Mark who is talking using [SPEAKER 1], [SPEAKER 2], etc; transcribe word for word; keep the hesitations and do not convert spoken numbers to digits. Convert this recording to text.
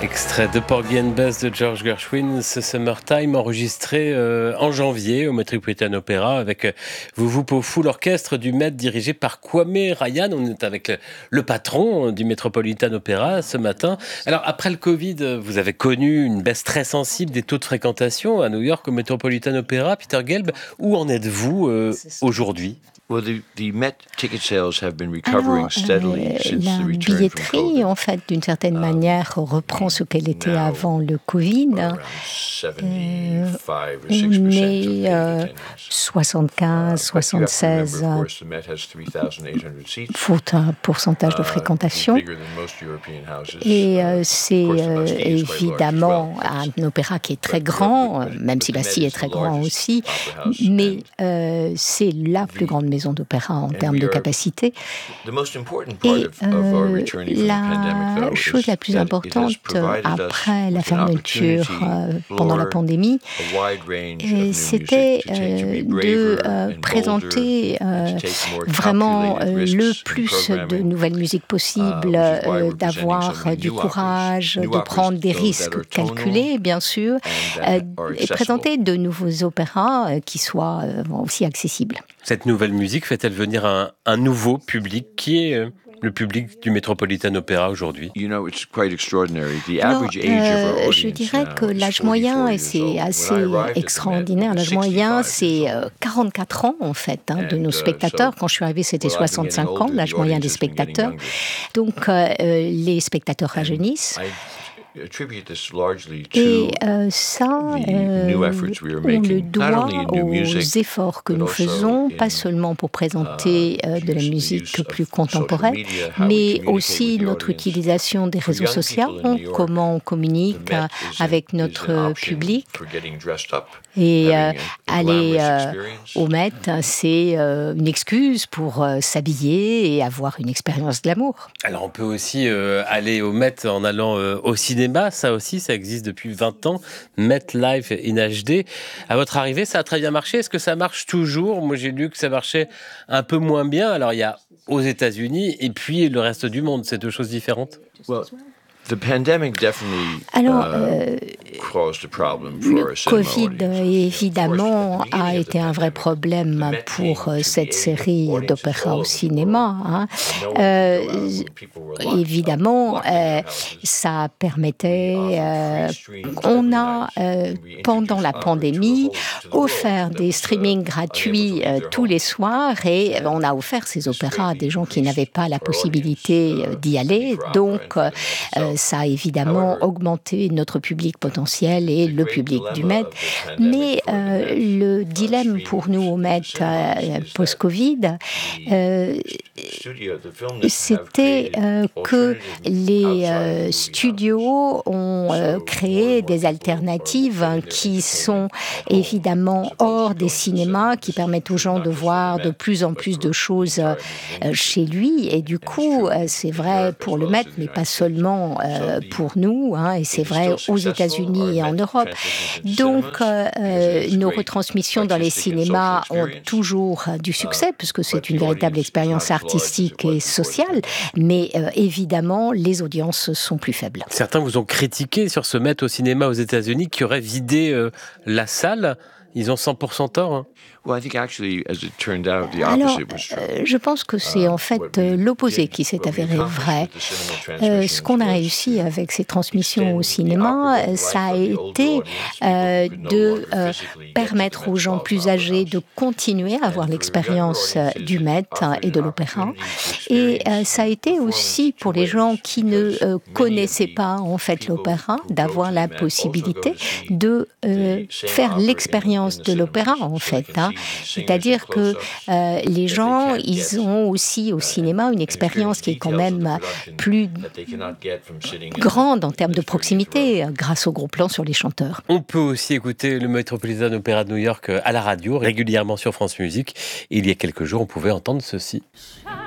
[SPEAKER 1] Extrait de Porgy and Bess de George Gershwin, ce Summertime, enregistré euh, en janvier au Metropolitan Opera avec euh, Vuvu Pofu, l'orchestre du Met dirigé par Kwame Ryan. On est avec le, le patron du Metropolitan Opera ce matin. Alors après le Covid, vous avez connu une baisse très sensible des taux de fréquentation à New York au Metropolitan Opera. Peter Gelb, où en êtes-vous euh, aujourd'hui ?
[SPEAKER 2] Well, the, the Met ticket sales have been recovering
[SPEAKER 3] Alors,
[SPEAKER 2] steadily
[SPEAKER 3] euh,
[SPEAKER 2] since
[SPEAKER 3] la
[SPEAKER 2] the return from
[SPEAKER 3] billetterie,
[SPEAKER 2] COVID.
[SPEAKER 3] en fait, d'une certaine manière, reprend ce qu'elle était avant le Covid.
[SPEAKER 2] Around seventy-five or six
[SPEAKER 3] On
[SPEAKER 2] percent
[SPEAKER 3] est
[SPEAKER 2] of
[SPEAKER 3] euh,
[SPEAKER 2] paid attendance.
[SPEAKER 3] soixante-quinze, soixante-seize
[SPEAKER 2] Of course, the Met has three thousand eight hundred seats.
[SPEAKER 3] pour un pourcentage de fréquentation.
[SPEAKER 2] Bigger than most European houses.
[SPEAKER 3] Et euh, c'est
[SPEAKER 2] Of course, the
[SPEAKER 3] euh,
[SPEAKER 2] Bastille is quite large as
[SPEAKER 3] évidemment
[SPEAKER 2] well.
[SPEAKER 3] un opéra qui est très
[SPEAKER 2] But-
[SPEAKER 3] grand,
[SPEAKER 2] but- but-
[SPEAKER 3] même
[SPEAKER 2] but
[SPEAKER 3] si
[SPEAKER 2] the
[SPEAKER 3] Bastille
[SPEAKER 2] Met
[SPEAKER 3] est
[SPEAKER 2] is
[SPEAKER 3] très
[SPEAKER 2] the
[SPEAKER 3] grand
[SPEAKER 2] largest
[SPEAKER 3] aussi,
[SPEAKER 2] opera house,
[SPEAKER 3] mais
[SPEAKER 2] and-
[SPEAKER 3] euh, c'est la plus grande maison d'opéra en termes de
[SPEAKER 2] we are-
[SPEAKER 3] capacité.
[SPEAKER 2] The most important part
[SPEAKER 3] Et
[SPEAKER 2] of, of our
[SPEAKER 3] euh,
[SPEAKER 2] returning from the pandemic,
[SPEAKER 3] la
[SPEAKER 2] though,
[SPEAKER 3] chose
[SPEAKER 2] is
[SPEAKER 3] la plus
[SPEAKER 2] that it has
[SPEAKER 3] importante
[SPEAKER 2] provided us
[SPEAKER 3] après la
[SPEAKER 2] with an
[SPEAKER 3] fermeture
[SPEAKER 2] opportunity
[SPEAKER 3] euh,
[SPEAKER 2] to
[SPEAKER 3] pendant la
[SPEAKER 2] explore
[SPEAKER 3] pandémie,
[SPEAKER 2] a wide range of
[SPEAKER 3] euh,
[SPEAKER 2] new
[SPEAKER 3] c'était
[SPEAKER 2] music, to take- to be
[SPEAKER 3] euh,
[SPEAKER 2] braver
[SPEAKER 3] de
[SPEAKER 2] and
[SPEAKER 3] euh,
[SPEAKER 2] bolder,
[SPEAKER 3] présenter
[SPEAKER 2] and
[SPEAKER 3] euh,
[SPEAKER 2] to take more
[SPEAKER 3] vraiment
[SPEAKER 2] calculated
[SPEAKER 3] euh,
[SPEAKER 2] risks
[SPEAKER 3] le
[SPEAKER 2] in
[SPEAKER 3] plus de
[SPEAKER 2] programming.
[SPEAKER 3] nouvelles musiques possibles,
[SPEAKER 2] Uh, which is why
[SPEAKER 3] euh,
[SPEAKER 2] we're presenting so
[SPEAKER 3] d'avoir
[SPEAKER 2] many
[SPEAKER 3] du
[SPEAKER 2] new operas.
[SPEAKER 3] courage,
[SPEAKER 2] New
[SPEAKER 3] de
[SPEAKER 2] operas,
[SPEAKER 3] prendre des
[SPEAKER 2] those that
[SPEAKER 3] risques
[SPEAKER 2] are tonal
[SPEAKER 3] calculés, bien sûr,
[SPEAKER 2] and that
[SPEAKER 3] euh,
[SPEAKER 2] are
[SPEAKER 3] et
[SPEAKER 2] accessible.
[SPEAKER 3] présenter de nouveaux opéras euh, qui soient euh, aussi accessibles.
[SPEAKER 1] Cette nouvelle musique fait-elle venir un, un nouveau public qui est euh, le public du Metropolitan Opera aujourd'hui ?
[SPEAKER 2] You know, it's quite extraordinary. The
[SPEAKER 3] Alors,
[SPEAKER 2] average age of our
[SPEAKER 3] euh, je
[SPEAKER 2] audience
[SPEAKER 3] dirais
[SPEAKER 2] now
[SPEAKER 3] que
[SPEAKER 2] is
[SPEAKER 3] l'âge
[SPEAKER 2] forty-four
[SPEAKER 3] moyen, et
[SPEAKER 2] years
[SPEAKER 3] c'est
[SPEAKER 2] old. When
[SPEAKER 3] assez
[SPEAKER 2] I arrived at the Met,
[SPEAKER 3] extraordinaire,
[SPEAKER 2] it was
[SPEAKER 3] l'âge moyen,
[SPEAKER 2] sixty-five
[SPEAKER 3] c'est
[SPEAKER 2] years
[SPEAKER 3] euh,
[SPEAKER 2] old.
[SPEAKER 3] quarante-quatre ans en fait hein, de
[SPEAKER 2] And,
[SPEAKER 3] nos
[SPEAKER 2] uh,
[SPEAKER 3] spectateurs.
[SPEAKER 2] so,
[SPEAKER 3] Quand je suis arrivée, c'était
[SPEAKER 2] well, I've been
[SPEAKER 3] soixante-cinq
[SPEAKER 2] getting
[SPEAKER 3] ans,
[SPEAKER 2] older,
[SPEAKER 3] l'âge
[SPEAKER 2] the
[SPEAKER 3] moyen
[SPEAKER 2] audience
[SPEAKER 3] des
[SPEAKER 2] has been getting
[SPEAKER 3] spectateurs.
[SPEAKER 2] younger.
[SPEAKER 3] Donc, euh, euh, les spectateurs rajeunissent.
[SPEAKER 2] I attribute this largely
[SPEAKER 3] Et
[SPEAKER 2] to
[SPEAKER 3] euh, ça,
[SPEAKER 2] the
[SPEAKER 3] euh,
[SPEAKER 2] new efforts we are
[SPEAKER 3] on le
[SPEAKER 2] making, not
[SPEAKER 3] doit
[SPEAKER 2] only in new
[SPEAKER 3] aux
[SPEAKER 2] music,
[SPEAKER 3] efforts que
[SPEAKER 2] but
[SPEAKER 3] nous
[SPEAKER 2] also
[SPEAKER 3] faisons,
[SPEAKER 2] in,
[SPEAKER 3] pas seulement pour présenter
[SPEAKER 2] uh,
[SPEAKER 3] euh, de la
[SPEAKER 2] use- the
[SPEAKER 3] musique
[SPEAKER 2] use of
[SPEAKER 3] plus
[SPEAKER 2] social
[SPEAKER 3] contemporaine,
[SPEAKER 2] media, how we
[SPEAKER 3] mais
[SPEAKER 2] communicate
[SPEAKER 3] aussi
[SPEAKER 2] with the
[SPEAKER 3] notre
[SPEAKER 2] audience.
[SPEAKER 3] utilisation des
[SPEAKER 2] For
[SPEAKER 3] réseaux
[SPEAKER 2] young
[SPEAKER 3] sociaux,
[SPEAKER 2] people in New York,
[SPEAKER 3] comment on
[SPEAKER 2] The
[SPEAKER 3] communique
[SPEAKER 2] Met
[SPEAKER 3] euh,
[SPEAKER 2] is an-
[SPEAKER 3] avec
[SPEAKER 2] is an
[SPEAKER 3] notre
[SPEAKER 2] option
[SPEAKER 3] public.
[SPEAKER 2] for getting dressed up,
[SPEAKER 3] Et euh,
[SPEAKER 2] having a- a
[SPEAKER 3] aller
[SPEAKER 2] glamorous
[SPEAKER 3] euh,
[SPEAKER 2] experience.
[SPEAKER 3] au Met, c'est euh, une excuse pour euh, s'habiller et avoir une expérience glamour.
[SPEAKER 1] Alors on peut aussi euh, aller au Met en allant euh, au cinéma, ça aussi, ça existe depuis vingt ans, Met Live in H D. À votre arrivée, ça a très bien marché. Est-ce que ça marche toujours ? Moi j'ai lu que ça marchait un peu moins bien. Alors il y a aux États-Unis et puis le reste du monde, c'est deux choses différentes.
[SPEAKER 2] Well, the pandemic definitely
[SPEAKER 3] Alors,
[SPEAKER 2] uh,
[SPEAKER 3] euh,
[SPEAKER 2] caused a problem for
[SPEAKER 3] le
[SPEAKER 2] our cinema
[SPEAKER 3] Covid,
[SPEAKER 2] audience.
[SPEAKER 3] évidemment, a été un vrai problème pour euh, cette série d'opéra au cinéma. Hein. Euh, évidemment, euh, ça permettait... euh, on a, euh, pendant la pandémie, offert des streamings gratuits euh, tous les soirs et on a offert ces opéras à des gens qui n'avaient pas la possibilité euh, d'y aller. Donc, euh, ça a évidemment augmenté notre public potentiel et le public du Met. Mais euh, le dilemme pour nous au Met euh, post-Covid, euh, c'était euh, que les euh, studios ont euh, créé des alternatives qui sont évidemment hors des cinémas, qui permettent aux gens de voir de plus en plus de choses euh, chez lui. Et du coup, euh, c'est vrai pour le Met, mais pas seulement euh, pour nous, hein, et c'est vrai aux États-Unis et en Europe. Donc, euh, nos retransmissions dans les cinémas ont toujours euh, du succès, puisque c'est une véritable expérience artistique et sociale, mais euh, évidemment, les audiences sont plus faibles.
[SPEAKER 1] Certains vous ont critiqué sur ce Met au cinéma aux États-Unis qui aurait vidé euh, la salle. Ils ont cent pour cent tort. Hein.
[SPEAKER 2] Well, I think actually, as it turned out, the
[SPEAKER 3] Alors,
[SPEAKER 2] opposite was true.
[SPEAKER 3] euh, je pense que c'est en fait euh, l'opposé qui s'est avéré vrai. Euh, ce qu'on a réussi avec ces transmissions au cinéma, euh, ça a été euh, de euh, permettre aux gens plus âgés de continuer à avoir l'expérience euh, du Met et de l'opéra. Et euh, ça a été aussi pour les gens qui ne euh, connaissaient pas en fait l'opéra, d'avoir la possibilité de euh, faire l'expérience de l'opéra en fait. Hein. C'est-à-dire que euh, les gens, ils ont aussi au cinéma une expérience qui est quand même plus grande en termes de proximité grâce au gros plan sur les chanteurs.
[SPEAKER 1] On peut aussi écouter le Metropolitan Opera de New York à la radio, régulièrement sur France Musique. Et il y a quelques jours, on pouvait entendre ceci.